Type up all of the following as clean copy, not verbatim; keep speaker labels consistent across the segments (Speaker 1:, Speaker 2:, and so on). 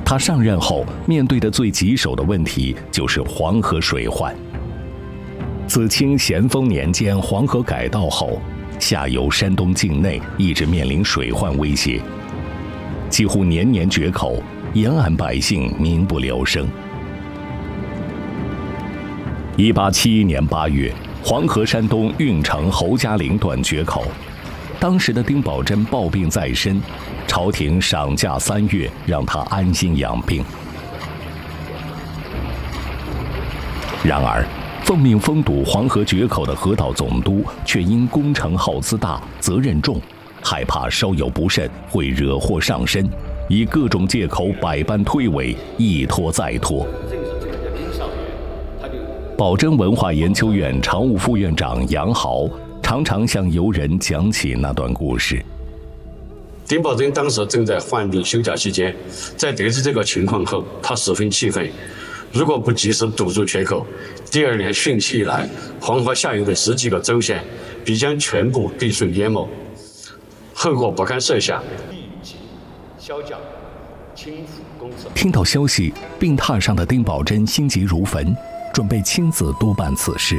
Speaker 1: 他上任后面对的最棘手的问题就是黄河水患。自清咸丰年间黄河改道后，下游山东境内一直面临水患威胁，几乎年年决口，沿岸百姓民不聊生。1871年8月，黄河山东运城侯家岭段决口，当时的丁宝桢抱病在身，朝廷赏假3月，让他安心养病。然而，奉命封堵黄河决口的河道总督却因工程耗资大、责任重，害怕稍有不慎会惹祸上身，以各种借口百般推诿，一拖再拖。宝珍文化研究院常务副院长杨豪常常向游人讲起那段故事。
Speaker 2: 丁宝桢当时正在患病休假期间，在得知这个情况后，他十分气愤。如果不及时堵住缺口，第2年汛期以来，黄河下游的10几个州县必将全部被水淹没，后果不堪设想。
Speaker 1: 听到消息，病榻上的丁宝桢心急如焚，准备亲自督办此事。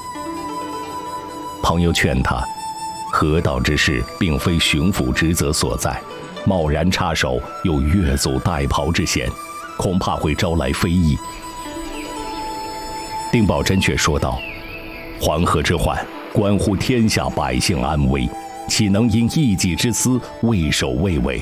Speaker 1: 朋友劝他，河道之事并非巡抚职责所在，贸然插手有越俎代庖之嫌，恐怕会招来非议。丁宝桢却说道：“黄河之患关乎天下百姓安危，岂能因一己之私畏首畏尾？”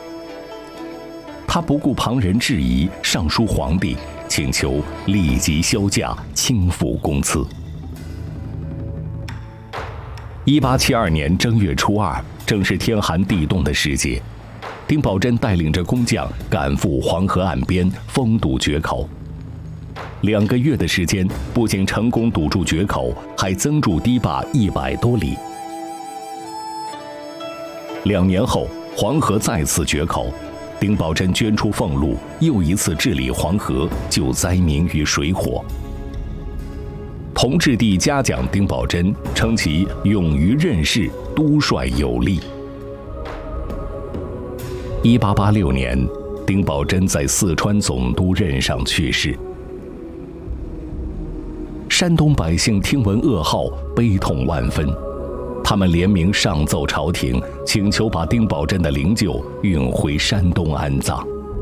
Speaker 1: 他不顾旁人质疑，上书皇帝，请求立即销假，轻付公赐。1872年正月初2，正是天寒地冻的时节，丁宝桢带领着工匠赶赴黄河岸边封堵决口。2个月的时间，不仅成功堵住决口，还增筑堤坝100多里。2年后，黄河再次决口，丁宝桢捐出俸禄，又一次治理黄河，救灾民于水火。同治帝嘉奖丁宝桢，称其勇于任事，督率有力。1886年，丁宝桢在四川总督任上去世。山东百姓听闻噩耗，悲痛万分，他们联名上奏朝廷，请求把丁宝桢的灵柩运回山东安葬。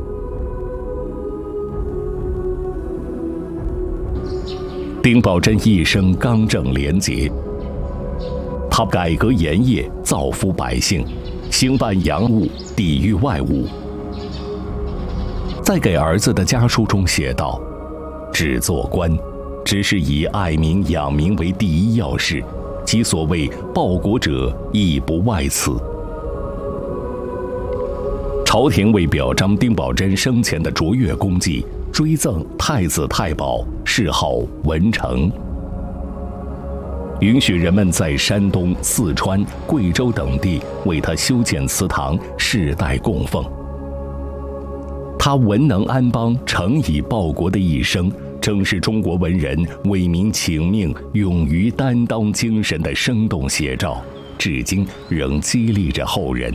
Speaker 1: 丁宝桢一生刚正廉洁，他改革盐业，造福百姓，兴办洋务，抵御外侮。在给儿子的家书中写道：“只做官，只是以爱民养民为第一要事，其所谓报国者，亦不外此。”朝廷为表彰丁宝桢生前的卓越功绩，追赠太子太保，谥号文成，允许人们在山东、四川、贵州等地为他修建祠堂，世代供奉。他文能安邦、诚以报国的一生，正是中国文人为民请命、勇于担当精神的生动写照，至今仍激励着后人。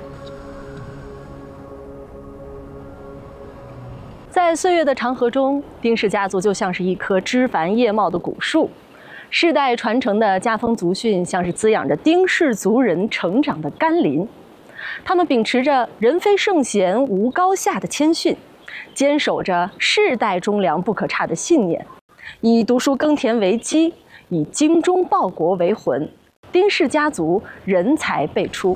Speaker 3: 在岁月的长河中，丁氏家族就像是一棵枝繁叶茂的古树，世代传承的家风族训像是滋养着丁氏族人成长的甘霖。他们秉持着人非圣贤无高下的谦逊，坚守着世代忠良不可差的信念，以读书耕田为基，以精忠报国为魂。丁氏家族人才辈出。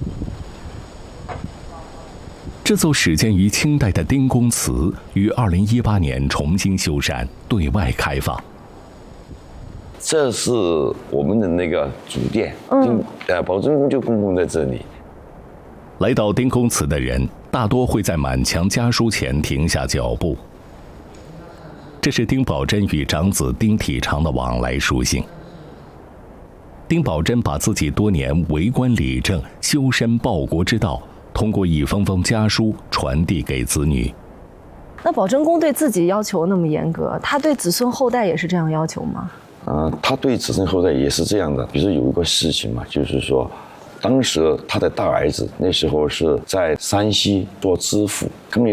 Speaker 1: 这座始建于清代的丁公祠于2018年重新修缮，对外开放。
Speaker 4: 这是我们的那个主殿，宝珍宫就供奉在这里。
Speaker 1: 来到丁公祠的人，大多会在满墙家书前停下脚步。这是丁宝桢与长子丁体长的往来书信。丁宝桢把自己多年为官理政、修身报国之道，通过一封封家书传递给子女。
Speaker 3: 那宝珍公对自己要求那么严格，他对子孙后代也是这样要求吗？
Speaker 4: 他对子孙后代也是这样的。比如说有一个事情嘛，就是说，当时他的大儿子那时候是在山西做知府，